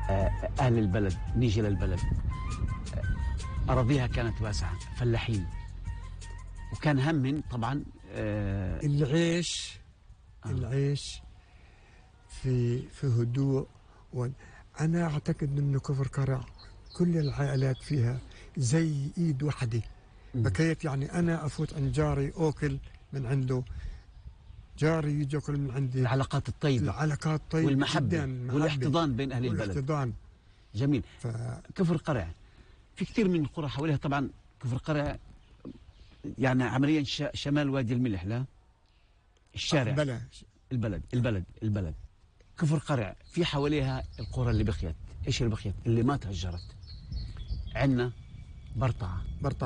أهل البلد نيجي للبلد، أراضيها كانت واسعة، فلاحين، وكان هم طبعا العيش العيش في هدوء. وأنا أعتقد أنه كفر قرع كل العائلات فيها زي إيد واحدة. بكيت يعني أنا أفوت عند جاري أكل من عنده، جاري يجي يأكل من عندي. العلاقات الطيبة والمحبة جدا، والاحتضان بين أهل البلد. والاحتضان. جميل. كفر قرع في كثير من القرى حواليها، طبعا كفر قرع يعني عمليا شمال وادي الملح، لا الشارع بلا البلد كفر قرع في حواليها القرى اللي بخيت. ايش اللي بخيت؟ اللي ما تهجرت. عندنا برطعة،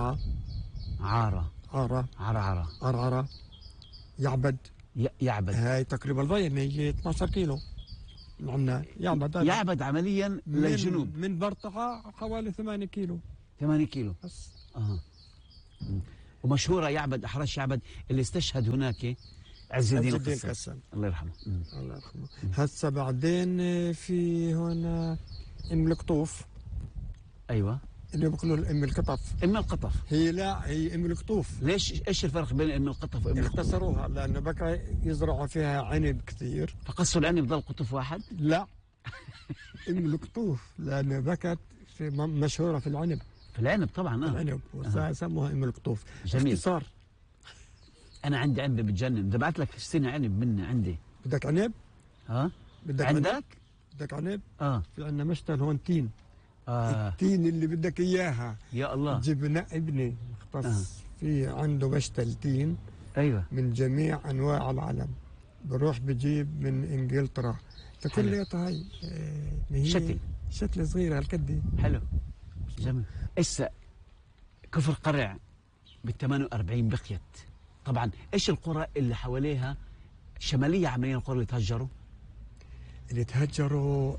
عارة، يعبد. هاي تقريبا ضيم هي 12 كيلو عندنا. يعبد عمليا للجنوب من برطعة حوالي 8 كيلو بس. ومشهورة يعبد، أحرش يعبد اللي استشهد هناك عز الدين القسام، الله يرحمه. هسه بعدين في هون ام القطوف. ايوه، اللي بيقولوا ام القطف. هي ام القطوف. ليش؟ ايش الفرق بين ام القطف وام القطوف؟ اختصروها لانه بقى يزرعوا فيها عنب كثير، فقصوا العنب ضل قطف واحد. لا ام القطوف لانه بقت مشهوره في العنب طبعا. العنب سموها ام القطوف. جميل. اختصار. انا عندي عنب بتجنن، بدي ابعث لك سنه عنب منه عندي. بدك عنب؟ عندك؟ بدك عنب؟ في عندنا مشتل هون تين. التين اللي بدك اياها يا الله. جبنا ابني مختص في عنده مشتل تين. ايوه، من جميع انواع العالم، بروح بجيب من انجلترا. فكلياتها هي شتله صغيره هالقد. حلو، جميل. هسه كفر قرع بال 48 بقيت. طبعا ايش القرى اللي حواليها شماليه عمليا؟ القرى اللي تهجروا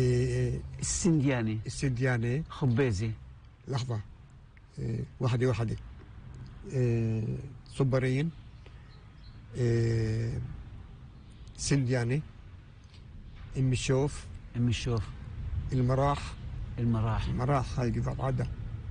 السندياني، خبيزي. لحظه، واحده صبرين، سندياني، ام الشوف، المراح هاي قطعة عادة.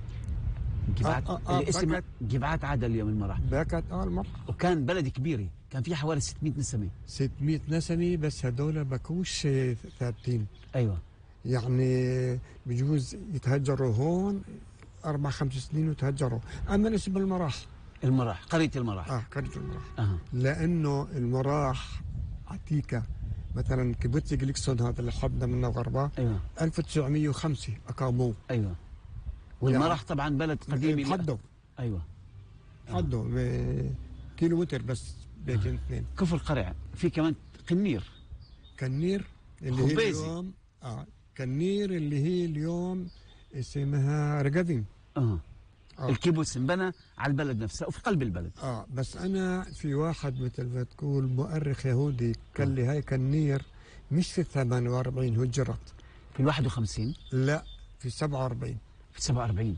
الاسم جبعات عادة اليوم. المراح بكت المراح، وكان بلد كبيرة، كان في حوالي 600 نسمة. بس هدول بكوش ثابتين. ايوه، يعني بجوز يتهجروا هون 4-5 سنين وتهجروا. اما نسبة المراح قرية المراح. قرية المراح. لانه المراح عتيقة. مثلا كيبوتس جليكسون هذا اللي حبنا منه غربة. ايوه، 1905 اقاموه. ايوه. والمراح يعني طبعا بلد قديم. حده. ايوه، حده كيلومتر بس بين اثنين. كفر قرع في كمان كنير اللي هي اليوم كنير اللي هي اليوم اسمها رقدين. الكيبوتس انبنى على البلد نفسها وفي قلب البلد. بس انا في واحد مثل ما تقول مؤرخ يهودي قال لي هاي كنير مش في 48 هجرت، في 51. لا، في 47. في 47.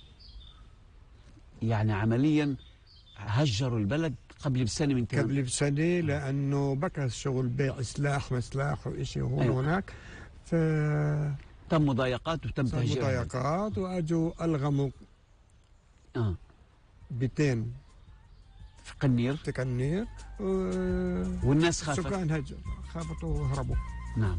يعني عمليا هجروا البلد قبل بسنة. من قبل بسنة لأنه بكى الشغل بيع سلاح وإشي هون هناك. تم مضايقات وتم تهجير. مضايقات وأجوا ألغموا 200 في قنير. والناس خافت. السكان خافوا وهربوا. نعم.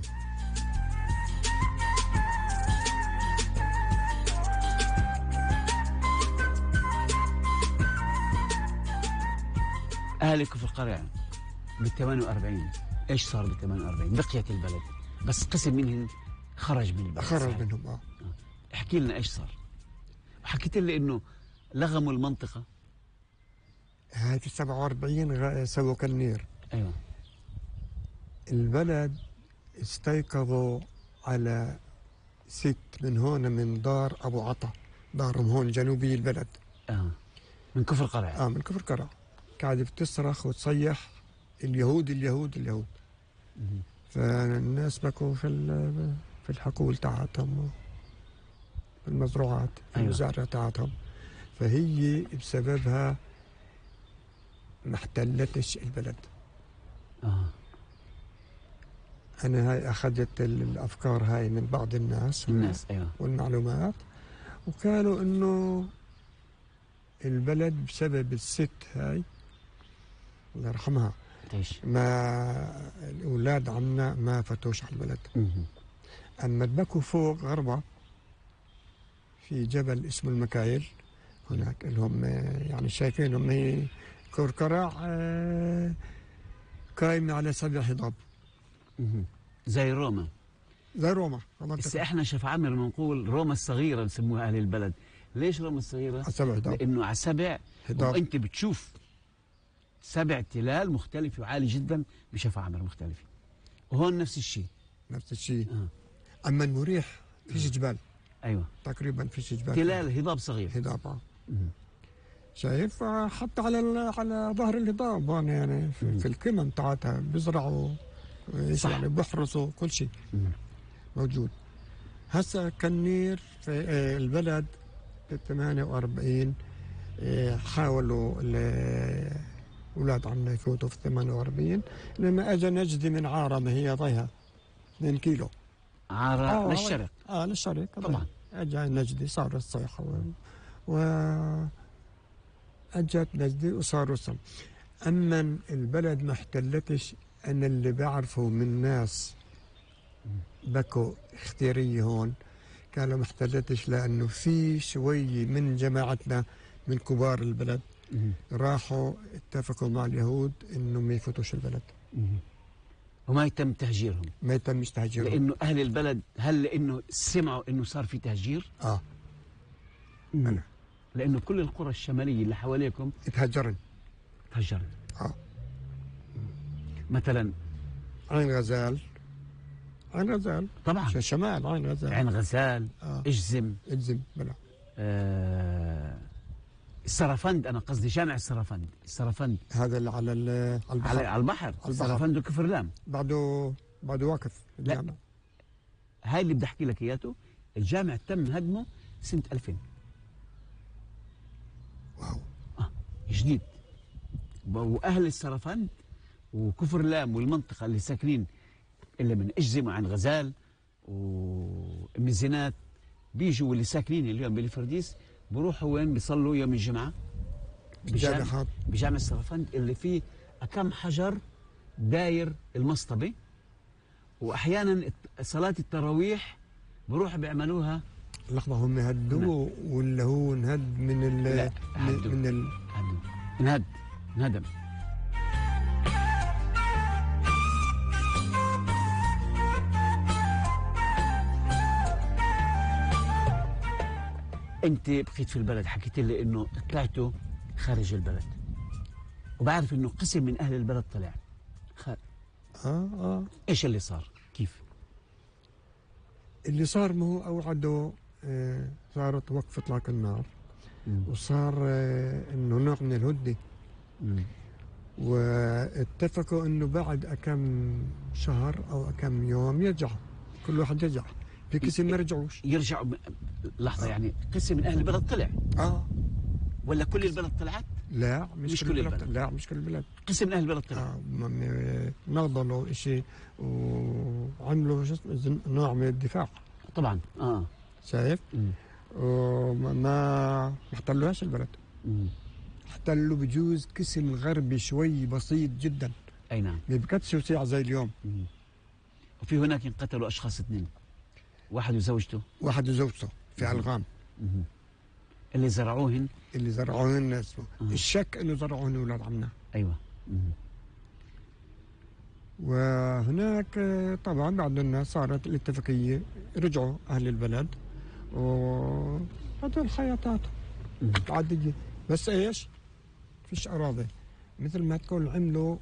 أهل كفر قرع بال 48 ايش صار بال 48؟ بقيت البلد بس قسم منهم خرج من البلد. خرج منهم. احكي لنا ايش صار. وحكيت لي انه لغموا المنطقة. هاي في 47 سووا كنير. ايوه. البلد استيقظوا على 6 من هون من دار ابو عطا، دارهم هون جنوبي البلد. من كفر قرع. من كفر قرع. قاعدة بتصرخ وتصيح اليهود. فالناس بكوا في الحقول تاعتهم، في المزروعات، في المزارع تاعتهم. فهي بسببها ما احتلتش البلد. أنا هاي أخذت الأفكار هاي من بعض الناس أيوة. والمعلومات، وقالوا إنه البلد بسبب الست هاي الله يرحمها تعيش. ما الأولاد عنا ما فتوش على البلد. أما بكوا فوق غربة في جبل اسمه المكايل، هناك لهم يعني شايفينهم هي كركرع قايمة على 7 هضاب زي روما. زي روما. بس احنا شيخ عامر بنقول روما الصغيرة بسموها أهل البلد. ليش روما الصغيرة؟ 7 هضاب. لأنه على 7 هضاب، وأنت بتشوف 7 تلال مختلفة وعالي جدا بشيخ عامر مختلفة. وهون نفس الشيء. نفس الشيء. أما المريح فيش جبال. أيوة. تقريبا فيش جبال. تلال هضاب صغير. هضاب. شايف حتى على ظهر الهضاب هون يعني في القمم تاعتها بيزرعوا يعني بيحرسوا كل شيء موجود. هسه كنير في البلد في 48 حاولوا الاولاد عنا يفوتوا في 48 لما اجى نجدي من عاره ما هي ضيها 2 كيلو. عاره للشرق. للشرق طبعا. اجى نجدي صار الصيحه و اجت نجدي وصار رسم. اما البلد ما احتلتش. انا اللي بعرفه من ناس بكوا اختياريه هون قالوا ما احتلتش لانه في شوي من جماعتنا من كبار البلد راحوا اتفقوا مع اليهود انه ما يفوتوش البلد. وما يتم تهجيرهم. ما يتمش تهجيرهم لانه اهل البلد هل لانه سمعوا انه صار في تهجير؟ أنا. لانه كل القرى الشماليه اللي حواليكم تهجرن. مثلا عين غزال. عين غزال طبعا شمال عين غزال. عين غزال. اجزم بلا. السرفند، انا قصدي جامع السرفند. السرفند هذا اللي على البحر. على البحر. السرفند وكفرلام بعده واقف الجامع. هاي اللي بدي احكي لك اياته. الجامع تم هدمه سنه 2000. واو. جديد. واهل السرفند وكفرلام والمنطقه اللي ساكنين اللي من اجزم وعن غزال وام الزينات بيجوا واللي ساكنين اليوم بالفرديس بروحوا وين بيصلوا يوم الجمعه بجامع السرفند اللي فيه كم حجر داير المصطبه. واحيانا صلاه التراويح بروحوا بيعملوها. لحظه هم هدوه ولا هو انهد من انهدم. انت بقيت في البلد، حكيت لي انه طلعتوا خارج البلد، وبعرف انه قسم من اهل البلد طلع. ايش اللي صار؟ كيف اللي صار؟ ما هو اوعدوا صارت وقف اطلاق النار وصار انه نوع من الهدنه، واتفقوا انه بعد كم شهر او كم يوم يرجع كل واحد يرجع. في قسم ما رجعوش. يرجعوا لحظه يعني قسم من اهل البلد طلع ولا كل البلد طلعت؟ لا مش كل البلد. لا مش كل البلد. قسم من اهل البلد طلع. نضلوا شيء وعملوا نوع من الدفاع. طبعا شايف؟ وما احتلوهاش البلد. احتلوا بجوز قسم غربي شوي بسيط جدا. اي نعم. ما بكتش وسيع زي اليوم. وفي هناك انقتلوا اشخاص 2، واحد وزوجته في علغام. اللي زرعوهن اسمه الشك انه زرعوهن اولاد عمنا. ايوه. وهناك طبعا بعض الناس صارت الاتفاقيه رجعوا اهل البلد وهذول حياتاتهم عاديه. بس ايش؟ فيش اراضي مثل ما تقول عملوا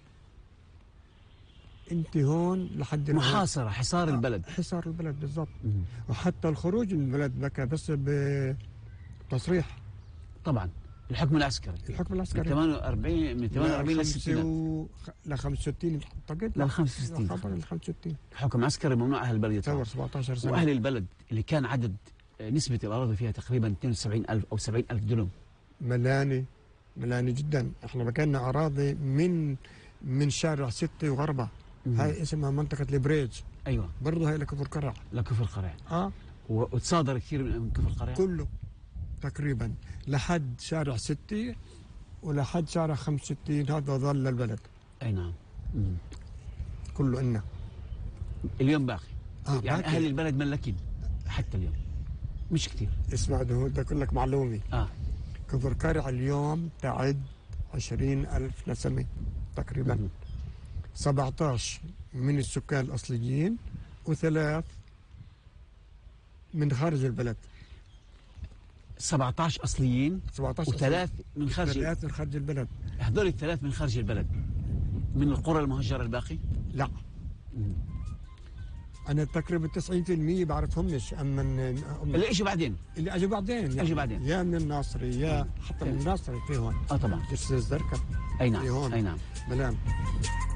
انت هون لحد محاصره، حصار البلد. حصار البلد بالضبط. وحتى الخروج من البلد بكى بس بتصريح. طبعا الحكم العسكري من 48 للستينات ل 65 اعتقد. ل 65 حكم عسكري ممنوع اهل البلد يطلعوا. 17 سنه. واهل البلد اللي كان عدد نسبه الاراضي فيها تقريبا 72,000 او 70,000 دنم. ملاني جدا. احنا مكاننا اراضي من شارع 6 وغربه هاي اسمها منطقة البريج، ايوه برضه هاي لكفر قرع. لكفر قرع. اه وتصادر كثير من كفر قرع كله تقريبا لحد شارع 6 ولحد شارع 65 هذا ظل البلد. اي نعم. كله إلنا اليوم باقي. يعني باقي. اهل البلد ملكين حتى اليوم، مش كثير. اسمع بدي أقول لك معلومة. كفر قرع اليوم تعد 20,000 نسمة تقريبا. 17 من السكان الأصليين و3 من خارج البلد. 17 اصليين 17 وثلاث من خارج 3 من خارج البلد. هذول الثلاث من خارج البلد. من القرى المهجرة الباقي؟ لا. أنا تقريبا 90% بعرفهمش، أما اللي اجوا بعدين. اللي أجوا بعدين اجوا بعدين يا من الناصري يا حتى من الناصري في هون. طبعا. جسر الزرقاء. اي نعم. في هون. اي نعم. ملام.